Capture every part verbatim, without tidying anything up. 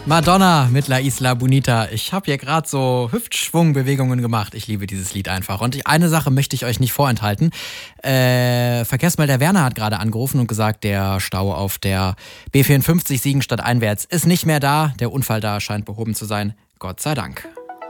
Madonna mit La Isla Bonita. Ich habe hier gerade so Hüftschwungbewegungen gemacht. Ich liebe dieses Lied einfach. Und eine Sache möchte ich euch nicht vorenthalten. Äh, Verkehrsmelder Werner hat gerade angerufen und gesagt, der Stau auf der B vierundfünfzig Siegenstadt einwärts ist nicht mehr da. Der Unfall da scheint behoben zu sein. Gott sei Dank.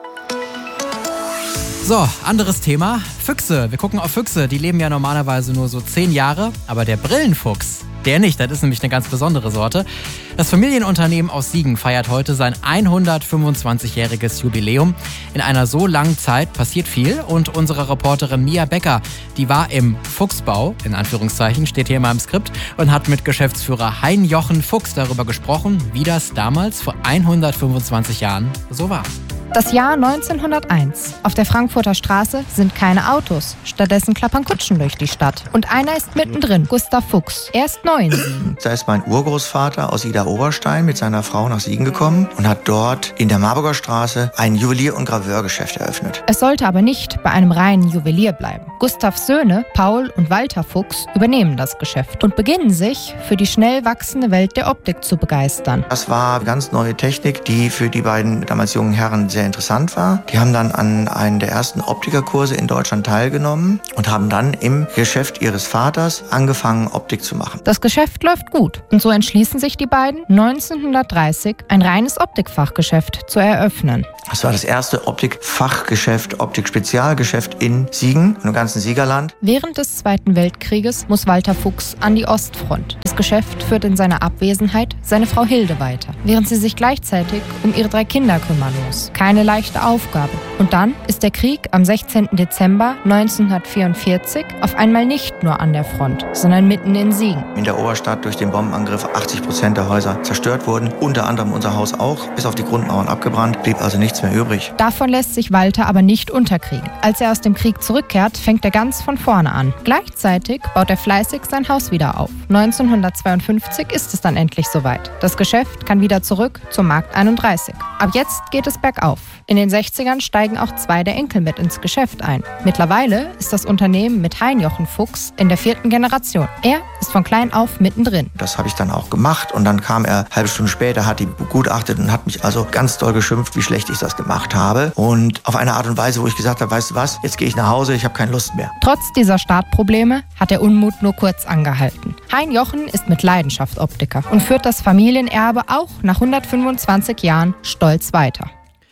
So, anderes Thema. Füchse. Wir gucken auf Füchse. Die leben ja normalerweise nur so zehn Jahre. Aber der Brillenfuchs, der nicht. Das ist nämlich eine ganz besondere Sorte. Das Familienunternehmen aus Siegen feiert heute sein hundertfünfundzwanzigjähriges Jubiläum. In einer so langen Zeit passiert viel. Und unsere Reporterin Mia Becker, die war im Fuchsbau, in Anführungszeichen, steht hier in meinem Skript, und hat mit Geschäftsführer Hein-Jochen Fuchs darüber gesprochen, wie das damals vor hundertfünfundzwanzig Jahren so war. Das Jahr neunzehnhunderteins. Auf der Frankfurter Straße sind keine Autos. Stattdessen klappern Kutschen durch die Stadt. Und einer ist mittendrin, Gustav Fuchs. Er ist neu in Siegen. Da ist mein Urgroßvater aus Idar-Oberstein mit seiner Frau nach Siegen gekommen und hat dort in der Marburger Straße ein Juwelier- und Graveurgeschäft eröffnet. Es sollte aber nicht bei einem reinen Juwelier bleiben. Gustavs Söhne, Paul und Walter Fuchs, übernehmen das Geschäft und beginnen sich für die schnell wachsende Welt der Optik zu begeistern. Das war ganz neue Technik, die für die beiden damals jungen Herren sehr interessant war. Die haben dann an einem der ersten Optikerkurse in Deutschland teilgenommen und haben dann im Geschäft ihres Vaters angefangen, Optik zu machen. Das Geschäft läuft gut und so entschließen sich die beiden, neunzehnhundertdreißig ein reines Optikfachgeschäft zu eröffnen. Das war das erste Optikfachgeschäft, Optikspezialgeschäft in Siegen, im ganzen Siegerland. Während des Zweiten Weltkrieges muss Walter Fuchs an die Ostfront. Das Geschäft führt in seiner Abwesenheit seine Frau Hilde weiter, während sie sich gleichzeitig um ihre drei Kinder kümmern muss. Keine leichte Aufgabe. Und dann ist der Krieg am sechzehnten Dezember neunzehnhundertvierundvierzig auf einmal nicht nur an der Front, sondern mitten in Siegen. In der Oberstadt durch den Bombenangriff achtzig Prozent der Häuser zerstört wurden, unter anderem unser Haus auch, bis auf die Grundmauern abgebrannt, blieb also nichts mehr übrig. Davon lässt sich Walter aber nicht unterkriegen. Als er aus dem Krieg zurückkehrt, fängt er ganz von vorne an. Gleichzeitig baut er fleißig sein Haus wieder auf. neunzehnhundertzweiundfünfzig ist es dann endlich soweit. Das Geschäft kann wieder zurück zum Markt einunddreißig. Ab jetzt geht es bergauf. In den sechzigern steigen auch zwei der Enkel mit ins Geschäft ein. Mittlerweile ist das Unternehmen mit Hein-Jochen Fuchs in der vierten Generation. Er ist von klein auf mittendrin. Das habe ich dann auch gemacht und dann kam er eine halbe Stunde später, hat die begutachtet und hat mich also ganz doll geschimpft, wie schlecht ich das gemacht habe. Und auf eine Art und Weise, wo ich gesagt habe, weißt du was, jetzt gehe ich nach Hause, ich habe keine Lust mehr. Trotz dieser Startprobleme hat der Unmut nur kurz angehalten. Hein-Jochen ist mit Leidenschaft Optiker und führt das Familienerbe auch nach hundertfünfundzwanzig Jahren stolz weiter.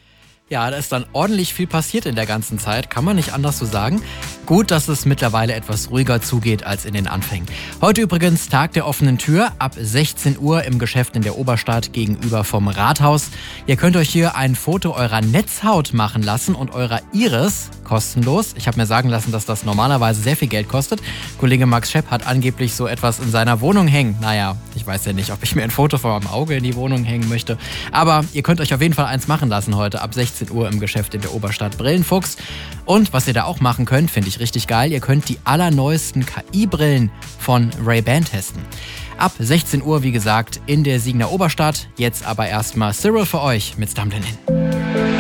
Ja, da ist dann ordentlich viel passiert in der ganzen Zeit, kann man nicht anders so sagen. Gut, dass es mittlerweile etwas ruhiger zugeht als in den Anfängen. Heute übrigens Tag der offenen Tür, ab sechzehn Uhr im Geschäft in der Oberstadt gegenüber vom Rathaus. Ihr könnt euch hier ein Foto eurer Netzhaut machen lassen und eurer Iris, kostenlos. Ich habe mir sagen lassen, dass das normalerweise sehr viel Geld kostet. Kollege Max Schepp hat angeblich so etwas in seiner Wohnung hängen. Naja, ich weiß ja nicht, ob ich mir ein Foto vor meinem Auge in die Wohnung hängen möchte. Aber ihr könnt euch auf jeden Fall eins machen lassen heute, ab sechzehn Uhr im Geschäft in der Oberstadt Brillenfuchs. Und was ihr da auch machen könnt, finde ich richtig geil, ihr könnt die allerneuesten K I-Brillen von Ray-Ban testen. Ab sechzehn Uhr, wie gesagt, in der Siegener Oberstadt. Jetzt aber erstmal Cyril für euch mit Stumbling In.